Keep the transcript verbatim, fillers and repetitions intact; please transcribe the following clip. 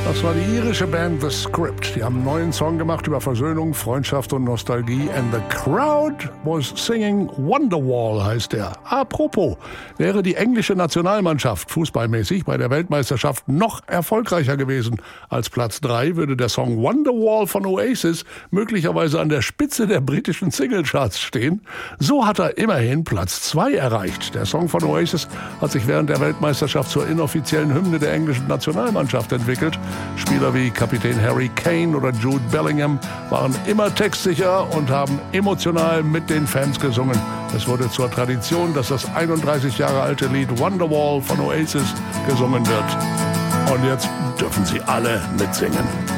Das war die irische Band The Script. Die haben einen neuen Song gemacht über Versöhnung, Freundschaft und Nostalgie. And the crowd was singing Wonderwall, heißt der. Apropos, wäre die englische Nationalmannschaft fußballmäßig bei der Weltmeisterschaft noch erfolgreicher gewesen als Platz drei, würde der Song Wonderwall von Oasis möglicherweise an der Spitze der britischen Singlecharts stehen. So hat er immerhin Platz zwei erreicht. Der Song von Oasis hat sich während der Weltmeisterschaft zur inoffiziellen Hymne der englischen Nationalmannschaft entwickelt. Spieler wie Kapitän Harry Kane oder Jude Bellingham waren immer textsicher und haben emotional mit den Fans gesungen. Es wurde zur Tradition, dass das einunddreißig Jahre alte Lied Wonderwall von Oasis gesungen wird. Und jetzt dürfen sie alle mitsingen.